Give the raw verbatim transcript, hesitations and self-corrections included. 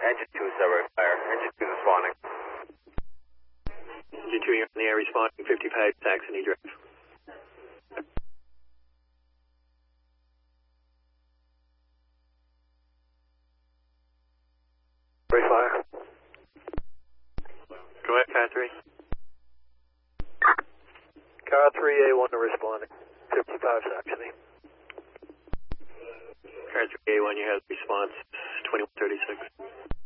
Engine two, Subway Fire. Engine two responding. Engine two, you're in the air responding, fifty-five, Saxony Drive. Subway Fire. Go ahead, Car three. Car three, A one to responding, fifty-five, Saxony. Car three A one, you have response twenty-one thirty-six.